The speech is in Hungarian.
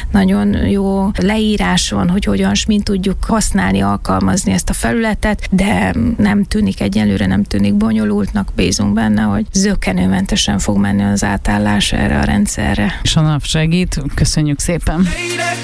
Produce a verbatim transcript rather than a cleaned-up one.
nagyon jó leírás van, hogy hogyan, mint tudjuk használni, alkalmazni ezt a felületet, de nem tűnik egyelőre, nem tűnik bonyolultnak, bízunk benne, hogy zökkenőmentesen fog menni az átállás erre a rendszerre. És a nap segít, köszönjük szépen!